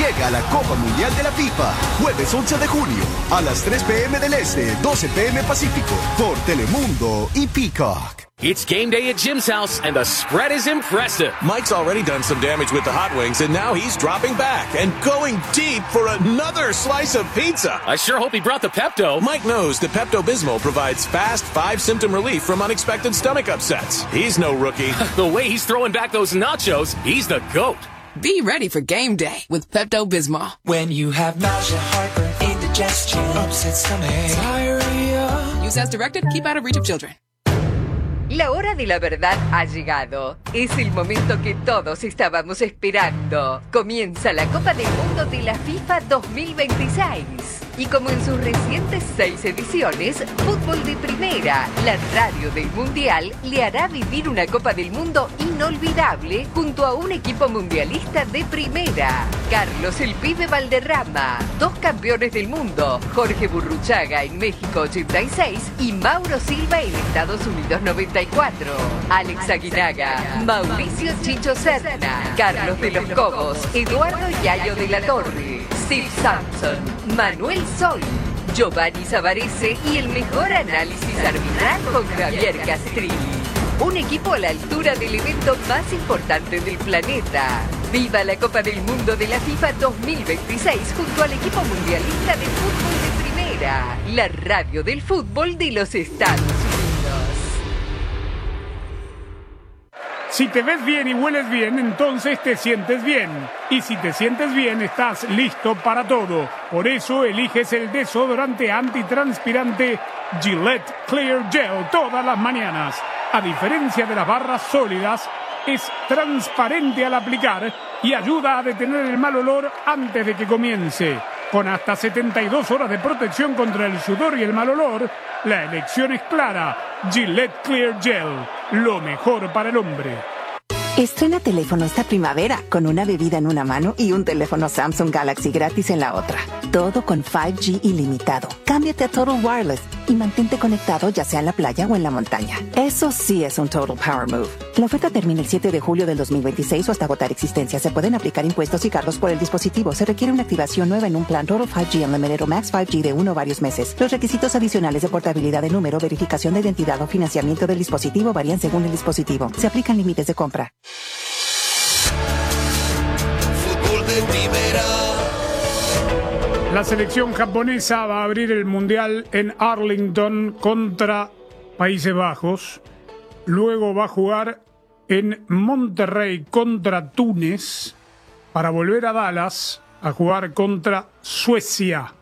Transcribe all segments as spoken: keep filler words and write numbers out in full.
Llega a la Copa Mundial de la FIFA, jueves once de junio, a las tres p m del Este, doce p m Pacífico, por Telemundo y Peacock. It's game day at Jim's house, and the spread is impressive. Mike's already done some damage with the hot wings, and now he's dropping back and going deep for another slice of pizza. I sure hope he brought the Pepto. Mike knows that Pepto-Bismol provides fast, five-symptom relief from unexpected stomach upsets. He's no rookie. The way he's throwing back those nachos, he's the GOAT. Be ready for game day with Pepto-Bismol. When you have nausea, heartburn, indigestion, upset stomach, diarrhea. Use as directed. Keep out of reach of children. La hora de la verdad ha llegado. Es el momento que todos estábamos esperando. Comienza la Copa del Mundo de la FIFA dos mil veintiséis. Y como en sus recientes seis ediciones, Fútbol de Primera, la radio del Mundial, le hará vivir una Copa del Mundo inolvidable junto a un equipo mundialista de primera. Carlos el Pibe Valderrama, dos campeones del mundo, Jorge Burruchaga en México ochenta y seis y Mauro Silva en Estados Unidos noventa y cuatro. Alex Aguinaga, Mauricio Chicho Serna, Carlos de los Cobos, Eduardo Yayo de la Torre, Steve Sampson, Manuel Sol, Giovanni Savarese y el mejor análisis arbitral con Javier Castrilli. Un equipo a la altura del evento más importante del planeta. ¡Viva la Copa del Mundo de la FIFA dos mil veintiséis junto al equipo mundialista de fútbol de primera! La radio del fútbol de los Estados Unidos. Si te ves bien y hueles bien, entonces te sientes bien. Y si te sientes bien, estás listo para todo. Por eso eliges el desodorante antitranspirante Gillette Clear Gel todas las mañanas. A diferencia de las barras sólidas, es transparente al aplicar y ayuda a detener el mal olor antes de que comience. Con hasta setenta y dos horas de protección contra el sudor y el mal olor, la elección es clara. Gillette Clear Gel, lo mejor para el hombre. Estrena teléfono esta primavera con una bebida en una mano y un teléfono Samsung Galaxy gratis en la otra. Todo con cinco G ilimitado. Cámbiate a Total Wireless y mantente conectado ya sea en la playa o en la montaña. Eso sí es un Total Power Move. La oferta termina el siete de julio del dos mil veintiséis o hasta agotar existencia. Se pueden aplicar impuestos y cargos por el dispositivo. Se requiere una activación nueva en un plan Total cinco G Unlimited o Max cinco G de uno o varios meses. Los requisitos adicionales de portabilidad de número, verificación de identidad o financiamiento del dispositivo varían según el dispositivo. Se aplican límites de compra. Fútbol de primera. La selección japonesa va a abrir el Mundial en Arlington contra Países Bajos. Luego va a jugar en Monterrey contra Túnez para volver a Dallas a jugar contra Suecia.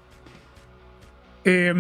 Eh,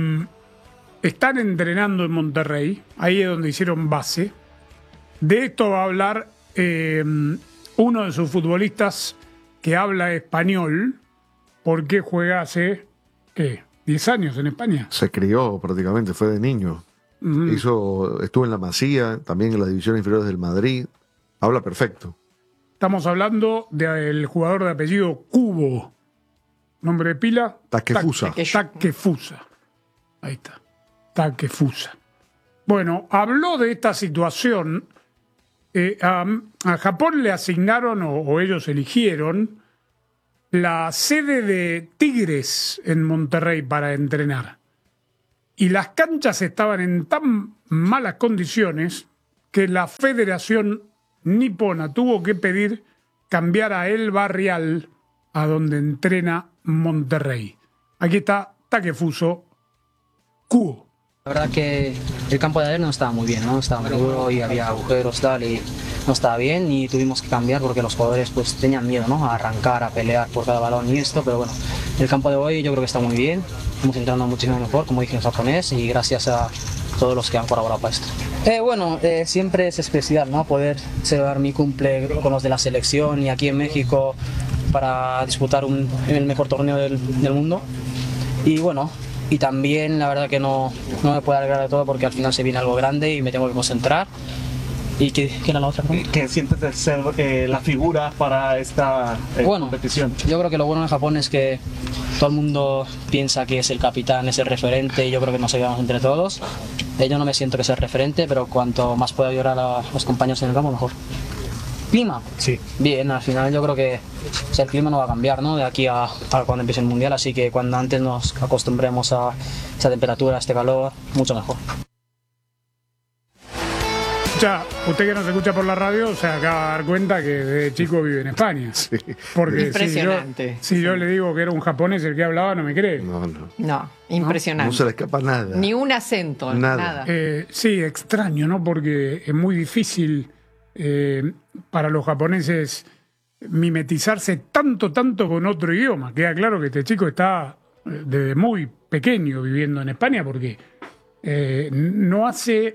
están entrenando en Monterrey, ahí es donde hicieron base. De esto va a hablar eh, uno de sus futbolistas que habla español. ¿Por qué juega hace, qué, diez años en España? Se crió prácticamente, fue de niño. Uh-huh. Hizo, estuvo en la Masía, también en las divisiones inferiores del Madrid. Habla perfecto. Estamos hablando del jugador de apellido Cubo. Nombre de pila. Takefusa. Takefusa. Ahí está. Takefusa. Bueno, habló de esta situación. Eh, a, a Japón le asignaron, o, o ellos eligieron, la sede de Tigres en Monterrey para entrenar. Y las canchas estaban en tan malas condiciones que la Federación Nipona tuvo que pedir cambiar a El Barrial a donde entrena Monterrey. Aquí está Takefuso Kubo. La verdad que el campo de ayer no estaba muy bien, ¿no? Estaba muy duro y había agujeros tal y no estaba bien y tuvimos que cambiar porque los jugadores pues tenían miedo, ¿no? A arrancar, a pelear por cada balón y esto, pero bueno, el campo de hoy yo creo que está muy bien, estamos entrando muchísimo mejor, como dije en japonés, y gracias a todos los que han colaborado para esto. Eh, bueno, eh, siempre es especial, ¿no? Poder celebrar mi cumple con los de la selección y aquí en México para disputar un, el mejor torneo del, del mundo. Y bueno, y también la verdad que no, no me puedo alegrar de todo porque al final se viene algo grande y me tengo que concentrar. ¿Y qué, qué era la otra? ¿Qué sientes de ser eh, la figura para esta eh, bueno, competición? Yo creo que lo bueno en Japón es que todo el mundo piensa que es el capitán, es el referente, y yo creo que nos ayudamos entre todos. Eh, yo no me siento que sea el referente, pero cuanto más pueda ayudar a los compañeros en el campo, mejor. ¿Clima? Sí. Bien, al final yo creo que o sea, el clima no va a cambiar, ¿no? De aquí a, a cuando empiece el Mundial, así que cuando antes nos acostumbremos a esa temperatura, a este calor, mucho mejor. Ya, usted que nos escucha por la radio se acaba de dar cuenta que de chico vive en España. Sí. Porque impresionante. Si yo, si yo le digo que era un japonés el que hablaba, no me cree. No, no. No, impresionante. No se le escapa nada. Ni un acento, nada. nada. Eh, sí, extraño, ¿no? Porque es muy difícil eh, para los japoneses mimetizarse tanto, tanto con otro idioma. Queda claro que este chico está eh, desde muy pequeño viviendo en España porque eh, no hace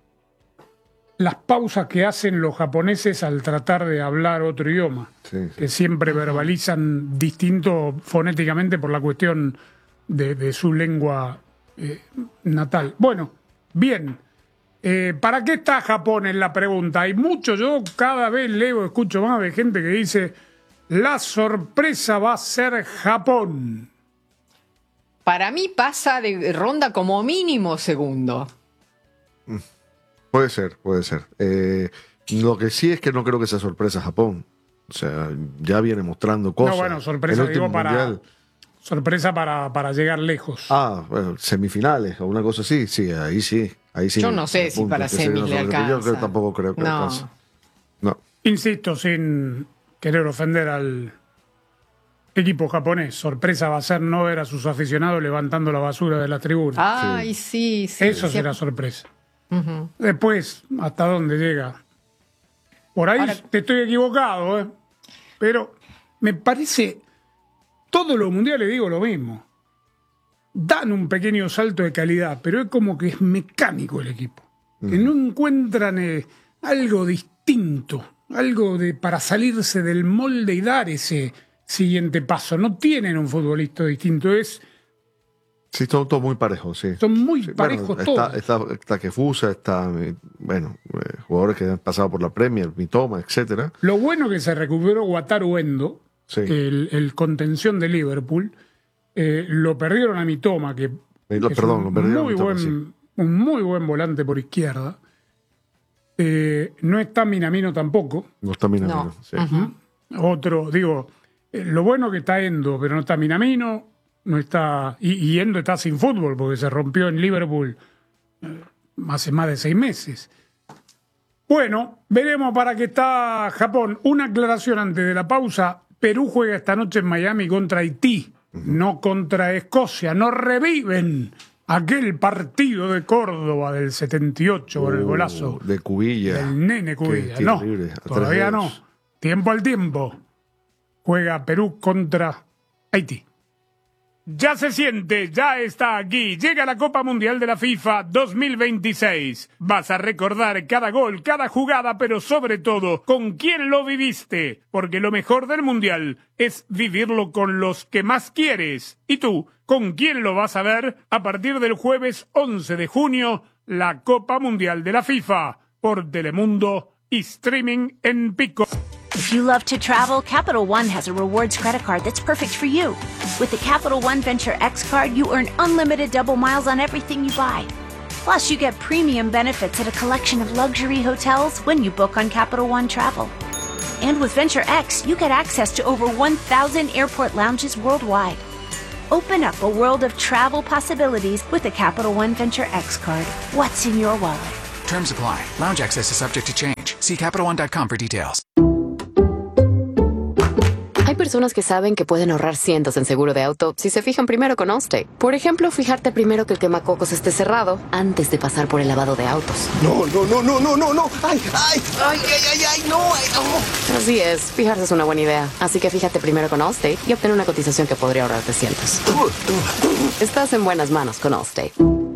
las pausas que hacen los japoneses al tratar de hablar otro idioma, sí, sí. que siempre verbalizan distinto fonéticamente por la cuestión de, de su lengua eh, natal. Bueno, bien. Eh, ¿Para qué está Japón en la pregunta? Hay mucho, yo cada vez leo, escucho más de gente que dice la sorpresa va a ser Japón. Para mí pasa de ronda como mínimo segundo. Mm. Puede ser, puede ser. Eh, lo que sí es que no creo que sea sorpresa Japón. O sea, ya viene mostrando cosas. No, bueno, sorpresa digo para mundial. sorpresa para, para llegar lejos. Ah, bueno, semifinales o una cosa así. Sí, ahí sí. Ahí sí yo no sé si para semis le alcanza. Yo creo, tampoco creo que no. alcanza. No. Insisto, sin querer ofender al equipo japonés, sorpresa va a ser no ver a sus aficionados levantando la basura de la tribuna. Ay, sí, sí. Eso sí. será sorpresa. Uh-huh. Después, ¿hasta dónde llega? Por ahí Ahora, te estoy equivocado, ¿eh? Pero me parece, todos los mundiales digo lo mismo. Dan un pequeño salto de calidad, pero es como que es mecánico el equipo. Uh-huh. Que no encuentran eh, algo distinto, algo de para salirse del molde y dar ese siguiente paso. No tienen un futbolista distinto, es... Sí, son todos muy parejos, sí. Son muy sí, parejos bueno, todos. Está, está, está Kefusa, está, bueno, eh, jugadores que han pasado por la Premier, Mitoma, etcétera. Lo bueno que se recuperó Wataru Endo, sí. el, el contención de Liverpool, eh, lo perdieron a Mitoma, que, eh, lo, que perdón, es un, lo perdieron muy a Mitoma, buen, sí. un muy buen volante por izquierda. Eh, no está Minamino tampoco. No está Minamino, no. sí. Uh-huh. Otro, digo, eh, lo bueno que está Endo, pero no está Minamino. No está, y, y Endo está sin fútbol porque se rompió en Liverpool eh, hace más de seis meses. Bueno, veremos para qué está Japón. Una aclaración antes de la pausa. Perú juega esta noche en Miami contra Haití, uh-huh. no contra Escocia. No reviven aquel partido de Córdoba del setenta y ocho uh, con el golazo de Cubilla. Del nene Cubilla. Que, no, libre, todavía no. Tiempo al tiempo. Juega Perú contra Haití. Ya se siente, ya está aquí. Llega la Copa Mundial de la FIFA dos mil veintiséis. Vas a recordar cada gol, cada jugada, pero sobre todo, con quién lo viviste. Porque lo mejor del Mundial es vivirlo con los que más quieres. ¿Y tú, con quién lo vas a ver? A partir del jueves once de junio, la Copa Mundial de la FIFA. Por Telemundo y streaming en Pico. If you love to travel, Capital One has a rewards credit card that's perfect for you. With the Capital One Venture X card, you earn unlimited double miles on everything you buy. Plus, you get premium benefits at a collection of luxury hotels when you book on Capital One Travel. And with Venture X, you get access to over one thousand airport lounges worldwide. Open up a world of travel possibilities with the Capital One Venture X card. What's in your wallet? Terms apply. Lounge access is subject to change. See Capital One dot com for details. Hay personas que saben que pueden ahorrar cientos en seguro de auto si se fijan primero con Allstate. Por ejemplo, fijarte primero que el quemacocos esté cerrado antes de pasar por el lavado de autos. No, no, no, no, no, no, no. Ay, ay, ay, ay, ay, ay, no, ay, no. Así es, fijarse es una buena idea. Así que fíjate primero con Allstate y obtén una cotización que podría ahorrarte cientos. Estás en buenas manos con Allstate.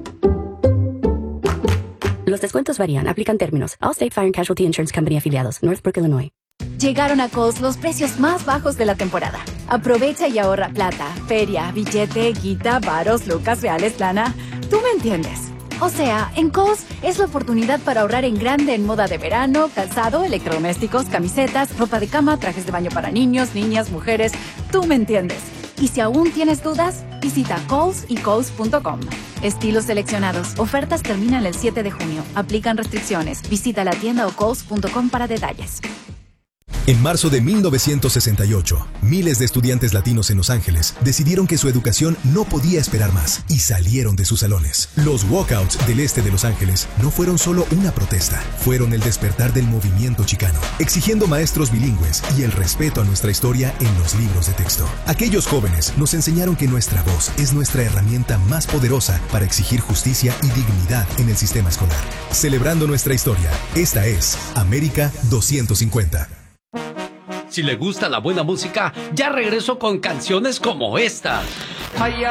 Los descuentos varían, aplican términos. Allstate Fire and Casualty Insurance Company afiliados, Northbrook, Illinois. Llegaron a Kohl's los precios más bajos de la temporada. Aprovecha y ahorra plata, feria, billete, guita, varos, lucas, reales, lana. Tú me entiendes. O sea, en Kohl's es la oportunidad para ahorrar en grande en moda de verano, calzado, electrodomésticos, camisetas, ropa de cama, trajes de baño para niños, niñas, mujeres. Tú me entiendes. Y si aún tienes dudas, visita Kohl's y Kohl's punto com. Estilos seleccionados. Ofertas terminan el siete de junio. Aplican restricciones. Visita la tienda o Kohl's punto com para detalles. En marzo de mil novecientos sesenta y ocho, miles de estudiantes latinos en Los Ángeles decidieron que su educación no podía esperar más y salieron de sus salones. Los walkouts del este de Los Ángeles no fueron solo una protesta, fueron el despertar del movimiento chicano, exigiendo maestros bilingües y el respeto a nuestra historia en los libros de texto. Aquellos jóvenes nos enseñaron que nuestra voz es nuestra herramienta más poderosa para exigir justicia y dignidad en el sistema escolar. Celebrando nuestra historia, esta es América doscientos cincuenta. Si le gusta la buena música, ya regreso con canciones como esta. Ay,